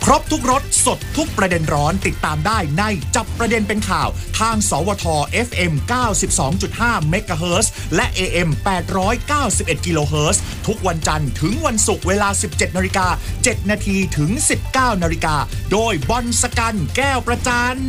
รบทุกรสสดทุกประเด็นร้อนติดตามได้ในจับประเด็นเป็นข่าวทางสวท FM 92.5 MHz และ AM 891 kHz ทุกวันจันทร์ถึงวันศุกร์เวลา 17:07 น.ถึง 19:00 น.โดยบอลสกันแก้วประจัน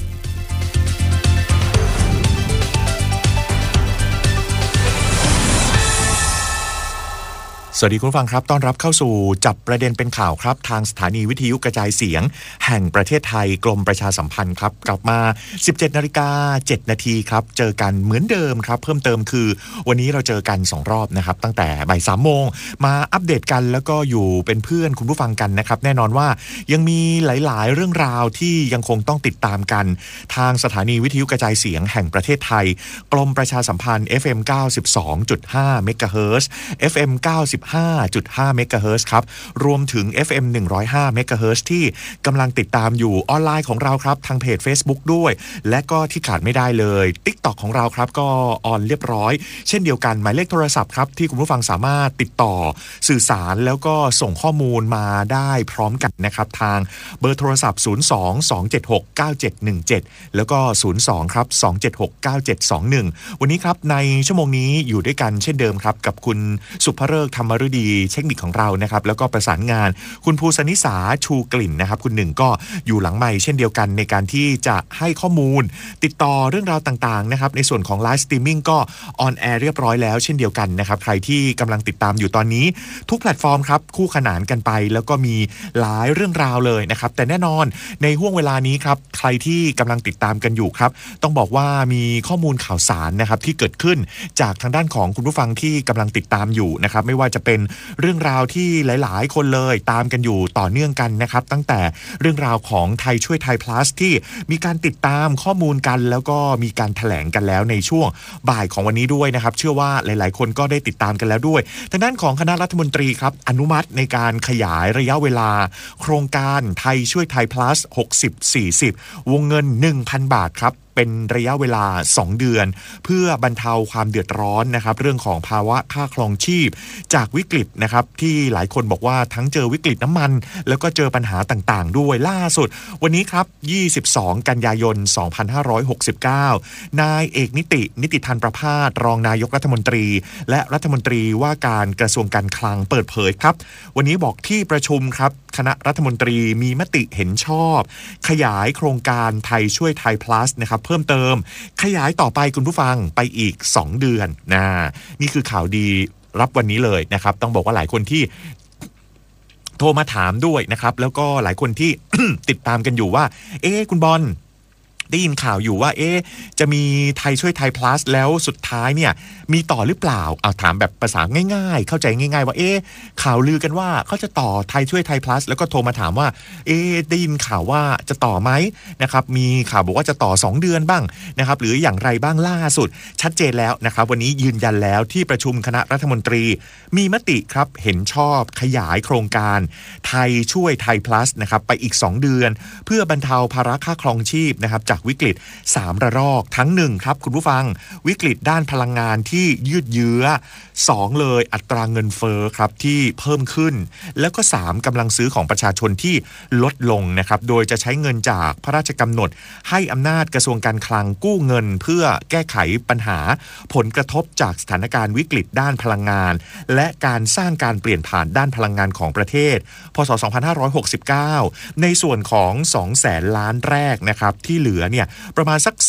สวัสดีคุณผู้ฟังครับต้อนรับเข้าสู่จับประเด็นเป็นข่าวครับทางสถานีวิทยุกระจายเสียงแห่งประเทศไทยกรมประชาสัมพันธ์ครับกลับมา 17:07 น.ครับเจอกันเหมือนเดิมครับเพิ่มเติมคือวันนี้เราเจอกัน2รอบนะครับตั้งแต่บ่าย 3 โมงมาอัปเดตกันแล้วก็อยู่เป็นเพื่อนคุณผู้ฟังกันนะครับแน่นอนว่ายังมีหลายๆเรื่องราวที่ยังคงต้องติดตามกันทางสถานีวิทยุกระจายเสียงแห่งประเทศไทยกรมประชาสัมพันธ์ FM 92.5 MHz FM 95.5 เมกะเฮิรตซ์ครับรวมถึง FM 105 เมกะเฮิรตซ์ที่กำลังติดตามอยู่ออนไลน์ของเราครับทางเพจ Facebook ด้วยและก็ที่ขาดไม่ได้เลย TikTok ของเราครับก็ออนเรียบร้อยเช่นเดียวกันหมายเลขโทรศัพท์ครับที่คุณผู้ฟังสามารถติดต่อสื่อสารแล้วก็ส่งข้อมูลมาได้พร้อมกันนะครับทางเบอร์โทรศัพท์ 02-276-9717 แล้วก็ 02 ครับ 276-9721 วันนี้ครับในชั่วโมงนี้อยู่ด้วยกันเช่นเดิมครับกับคุณสุภฤกษ์ธรรมฤดีเทคนิคของเรานะครับแล้วก็ประสานงานคุณภูสนิสาชูกลิ่นนะครับคุณหนึ่งก็อยู่หลังไมค์เช่นเดียวกันในการที่จะให้ข้อมูลติดต่อเรื่องราวต่างๆนะครับในส่วนของไลฟ์สตรีมมิ่งก็ออนแอร์เรียบร้อยแล้วเช่นเดียวกันนะครับใครที่กำลังติดตามอยู่ตอนนี้ทุกแพลตฟอร์มครับคู่ขนานกันไปแล้วก็มีหลายเรื่องราวเลยนะครับแต่แน่นอนในห่วงเวลานี้ครับใครที่กำลังติดตามกันอยู่ครับต้องบอกว่ามีข้อมูลข่าวสารนะครับที่เกิดขึ้นจากทางด้านของคุณผู้ฟังที่กำลังติดตามอยู่นะครับไม่ว่าจะเป็นเรื่องราวที่หลายๆคนเลยตามกันอยู่ต่อเนื่องกันนะครับตั้งแต่เรื่องราวของไทยช่วยไทย plus ที่มีการติดตามข้อมูลกันแล้วก็มีการแถลงกันแล้วในช่วงบ่ายของวันนี้ด้วยนะครับเชื่อว่าหลายๆคนก็ได้ติดตามกันแล้วด้วยทางด้านของคณะรัฐมนตรีครับอนุมัติในการขยายระยะเวลาโครงการไทยช่วยไทย plus 60-40 วงเงิน 1,000 บาทครับเป็นระยะเวลา2เดือนเพื่อบรรเทาความเดือดร้อนนะครับเรื่องของภาวะค่าครองชีพจากวิกฤตนะครับที่หลายคนบอกว่าทั้งเจอวิกฤตน้ำมันแล้วก็เจอปัญหาต่างๆด้วยล่าสุดวันนี้ครับ22กันยายน2569นายเอกนิติธันประภาสรองนายกรัฐมนตรีและรัฐมนตรีว่าการกระทรวงการคลังเปิดเผยครับวันนี้บอกที่ประชุมครับคณะรัฐมนตรีมีมติเห็นชอบขยายโครงการไทยช่วยไทย plus นะครับเพิ่มเติมขยายต่อไปคุณผู้ฟังไปอีก2เดือนนี่คือข่าวดีรับวันนี้เลยนะครับต้องบอกว่าหลายคนที่โทรมาถามด้วยนะครับแล้วก็หลายคนที่ ติดตามกันอยู่ว่าคุณบอลได้ยินข่าวอยู่ว่าจะมีไทยช่วยไทย plus แล้วสุดท้ายเนี่ยมีต่อหรือเปล่าเอาถามแบบภาษาง่ายๆเข้าใจง่ายๆว่าข่าวลือกันว่าเขาจะต่อไทยช่วยไทย plus แล้วก็โทรมาถามว่าได้ยินข่าวว่าจะต่อไหมนะครับมีข่าวบอกว่าจะต่อ2เดือนบ้างนะครับหรืออย่างไรบ้างล่าสุดชัดเจนแล้วนะครับวันนี้ยืนยันแล้วที่ประชุมคณะรัฐมนตรีมีมติครับเห็นชอบขยายโครงการไทยช่วยไทย plus นะครับไปอีก2เดือนเพื่อบรรเทาภาระค่าครองชีพนะครับจากวิกฤต3ระลอกทั้ง1ครับคุณผู้ฟังวิกฤตด้านพลังงานที่ยืดเยื้อ2เลยอัตราเงินเฟ้อครับที่เพิ่มขึ้นแล้วก็3กำลังซื้อของประชาชนที่ลดลงนะครับโดยจะใช้เงินจากพระราชกำหนดให้อำนาจกระทรวงการคลังกู้เงินเพื่อแก้ไขปัญหาผลกระทบจากสถานการณ์วิกฤตด้านพลังงานและการสร้างการเปลี่ยนผ่านด้านพลังงานของประเทศพ.ศ. 2569ในส่วนของ 200,000 ล้านแรกนะครับที่เหลือเนี่ยประมาณสัก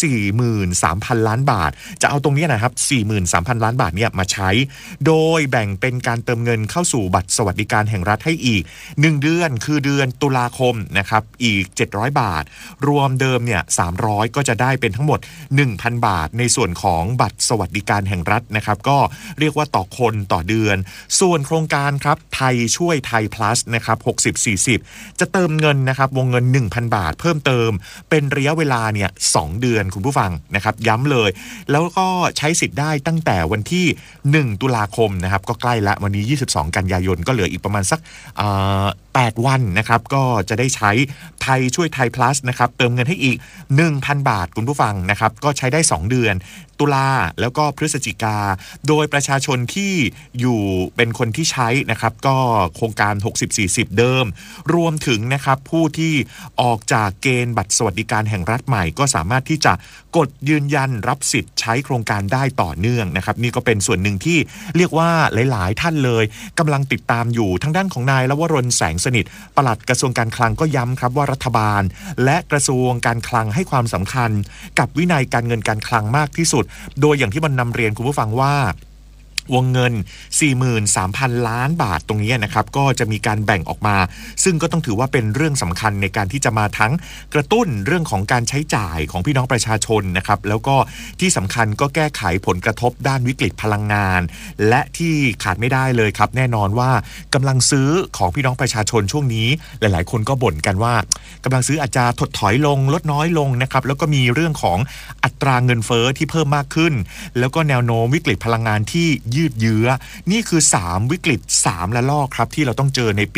43,000 ล้านบาทจะเอาตรงนี้นะครับ 43,000 ล้านบาทเนี่ยมาใช้โดยแบ่งเป็นการเติมเงินเข้าสู่บัตรสวัสดิการแห่งรัฐให้อีก1เดือนคือเดือนตุลาคมนะครับอีก700บาทรวมเดิมเนี่ย300ก็จะได้เป็นทั้งหมด 1,000 บาทในส่วนของบัตรสวัสดิการแห่งรัฐนะครับก็เรียกว่าต่อคนต่อเดือนส่วนโครงการครับไทยช่วยไทย plus นะครับ60-40จะเติมเงินนะครับวงเงิน 1,000 บาทเพิ่มเติมเป็นระยะเวลาเนี่ย2เดือนคุณผู้ฟังนะครับย้ำเลยแล้วก็ใช้สิทธิ์ได้ตั้งแต่วันที่1ตุลาคมนะครับก็ใกล้ละวันนี้22กันยายนก็เหลืออีกประมาณสัก 8 วันนะครับก็จะได้ใช้ไทยช่วยไทย plus นะครับเติมเงินให้อีก 1,000 บาทคุณผู้ฟังนะครับก็ใช้ได้2เดือนตุลาแล้วก็พฤศจิกาโดยประชาชนที่อยู่เป็นคนที่ใช้นะครับก็โครงการ60-40เดิมรวมถึงนะครับผู้ที่ออกจากเกณฑ์บัตรสวัสดิการแห่งรัฐใหม่ก็สามารถที่จะกดยืนยันรับสิทธิ์ใช้โครงการได้ต่อเนื่องนะครับนี่ก็เป็นส่วนหนึ่งที่เรียกว่าหลายๆท่านเลยกำลังติดตามอยู่ทางด้านของนายลวรนแสงสนิทปลัดกระทรวงการคลังก็ย้ำครับว่ารัฐบาลและกระทรวงการคลังให้ความสำคัญกับวินัยการเงินการคลังมากที่สุดโดยอย่างที่มันนำเรียนคุณผู้ฟังว่าวงเงิน 43,000 ล้านบาทตรงนี้นะครับก็จะมีการแบ่งออกมาซึ่งก็ต้องถือว่าเป็นเรื่องสำคัญในการที่จะมาทั้งกระตุ้นเรื่องของการใช้จ่ายของพี่น้องประชาชนนะครับแล้วก็ที่สำคัญก็แก้ไขผลกระทบด้านวิกฤตพลังงานและที่ขาดไม่ได้เลยครับแน่นอนว่ากำลังซื้อของพี่น้องประชาชนช่วงนี้หลายๆคนก็บ่นกันว่ากำลังซื้ออาจจะถดถอยลงลดน้อยลงนะครับแล้วก็มีเรื่องของอัตราเงินเฟ้อที่เพิ่มมากขึ้นแล้วก็แนวโน้มวิกฤตพลังงานที่ยืดเยื้อนี่คือ3วิกฤต3ระลอกครับที่เราต้องเจอในปี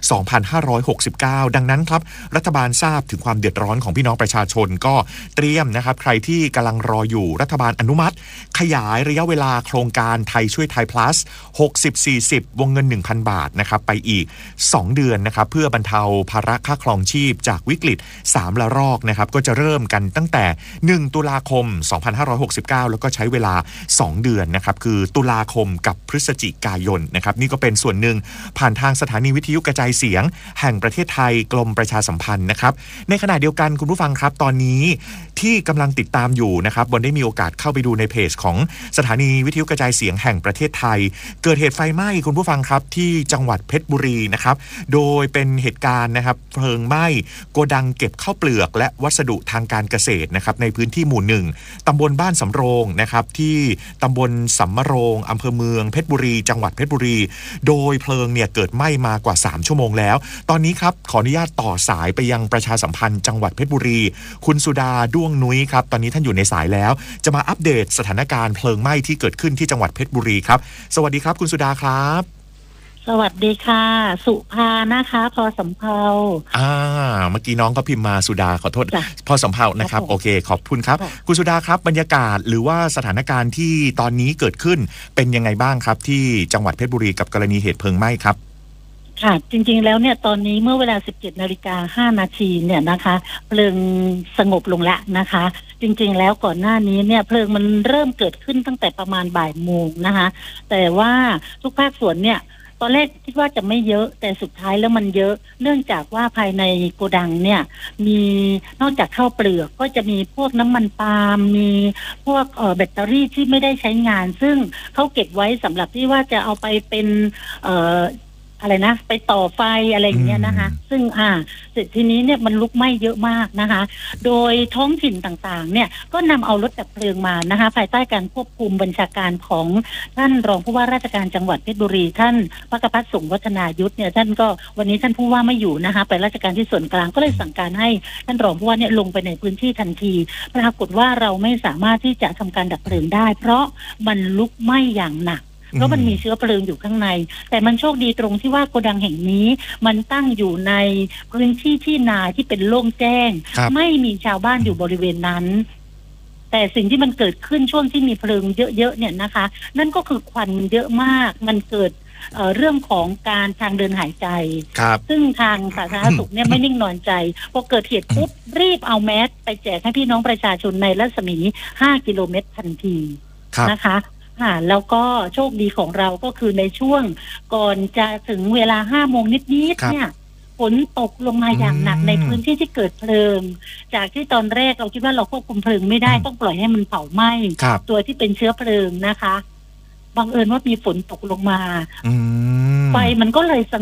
2569 ดังนั้นครับรัฐบาลทราบถึงความเดือดร้อนของพี่น้องประชาชนก็เตรียมนะครับใครที่กำลังรออยู่รัฐบาลอนุมัติขยายระยะเวลาโครงการไทยช่วยไทย plus 60-40 วงเงิน 1,000 บาทนะครับไปอีก2เดือนนะครับเพื่อบรรเทาภาระค่าครองชีพจากวิกฤต3ระลอกนะครับก็จะเริ่มกันตั้งแต่1ตุลาคม 2569 แล้วก็ใช้เวลา2เดือนนะครับคือตุลาคมกับพฤศจิกายนนะครับนี่ก็เป็นส่วนหนึ่งผ่านทางสถานีวิทยุกระจายเสียงแห่งประเทศไทยกรมประชาสัมพันธ์นะครับในขณะเดียวกันคุณผู้ฟังครับตอนนี้ที่กำลังติดตามอยู่นะครับบนได้มีโอกาสเข้าไปดูในเพจของสถานีวิทยุกระจายเสียงแห่งประเทศไทยเกิดเหตุไฟไหม้คุณผู้ฟังครับที่จังหวัดเพชรบุรีนะครับโดยเป็นเหตุการณ์นะครับเพลิงไหม้โกดังเก็บข้าวเปลือกและวัสดุทางการเกษตรนะครับในพื้นที่หมู่1ตำบลบ้านสำโรงนะครับที่ตำบลสำมะโรงอำเภอเมืองเพชรบุรีจังหวัดเพชรบุรีโดยเพลิงเนี่ยเกิดไหม้มากว่า3ชั่วโมงแล้วตอนนี้ครับขออนุญาตต่อสายไปยังประชาสัมพันธ์จังหวัดเพชรบุรีคุณสุดาด้วงนุ้ยครับตอนนี้ท่านอยู่ในสายแล้วจะมาอัปเดตสถานการณ์เพลิงไหม้ที่เกิดขึ้นที่จังหวัดเพชรบุรีครับสวัสดีครับคุณสุดาครับสวัสดีค่ะสุภานะคะพอสำเภาเมื่อกี้น้องก็พิมพ์มาสุดาขอโทษพอสำเภานะครับโอเคขอบคุณครับคุณสุดาครับบรรยากาศหรือว่าสถานการณ์ที่ตอนนี้เกิดขึ้นเป็นยังไงบ้างครับที่จังหวัดเพชรบุรีกับกรณีเหตุเพลิงไหม้ครับค่ะจริงๆแล้วเนี่ยตอนนี้เมื่อเวลา 17:05 นาทีเนี่ยนะคะเพลิงสงบลงแล้วนะคะจริงๆแล้วก่อนหน้านี้เนี่ยเพลิงมันเริ่มเกิดขึ้นตั้งแต่ประมาณบ่ายโมงนะคะแต่ว่าทุกภาคส่วนเนี่ยตอนแรกคิดว่าจะไม่เยอะแต่สุดท้ายแล้วมันเยอะเนื่องจากว่าภายในโกดังเนี่ยมีนอกจากข้าวเปลือกก็จะมีพวกน้ำมันปาล์มมีพวกแบตเตอรี่ที่ไม่ได้ใช้งานซึ่งเขาเก็บไว้สำหรับที่ว่าจะเอาไปเป็นอะไรนะไปต่อไฟอะไรอย่างเงี้ยนะคะซึ่งเสร็จทีนี้เนี่ยมันลุกไหม้เยอะมากนะคะโดยท้องถิ่นต่างๆเนี่ยก็นำเอารถดับเพลิงมานะคะภายใต้การควบคุมบัญชาการของท่านรองผู้ว่าราชการจังหวัดเพชรบุรีท่านพกพัฒน์ สุขวัฒนายุทธเนี่ยท่านก็วันนี้ท่านผู้ว่าไม่อยู่นะคะไปราชการที่ส่วนกลางก็เลยสั่งการให้ท่านรองผู้ว่าเนี่ยลงไปในพื้นที่ทันทีปรากฏว่าเราไม่สามารถที่จะทำการดับเพลิงได้เพราะมันลุกไหม้อย่างหนักเพราะมันมีเชื้อเพลิงอยู่ข้างในแต่มันโชคดีตรงที่ว่าโกดังแห่งนี้มันตั้งอยู่ในพื้นที่ที่นาที่เป็นโล่งแจ้งไม่มีชาวบ้านอยู่บริเวณนั้นแต่สิ่งที่มันเกิดขึ้นช่วงที่มีเพลิงเยอะๆเนี่ยนะคะนั่นก็คือควันมันเยอะมากมันเกิดเรื่องของการทางเดินหายใจซึ่งทางสาธารณสุขเนี่ยไม่นิ่งนอนใจพอเกิดเหตุปุ๊บรีบเอาแมสไปแจกให้พี่น้องประชาชนในรัศมี5 กิโลเมตรทันทีนะคะแล้วก็โชคดีของเราก็คือในช่วงก่อนจะถึงเวลา5 โมงนิดๆเนี่ยฝนตกลงมาอย่างหนักในพื้นที่ที่เกิดเพลิงจากที่ตอนแรกเราคิดว่าเราควบคุมเพลิงไม่ได้ต้องปล่อยให้มันเผาไหม้ตัวที่เป็นเชื้อเพลิงนะคะบังเอิญว่ามีฝนตกลงมาไฟมันก็เลย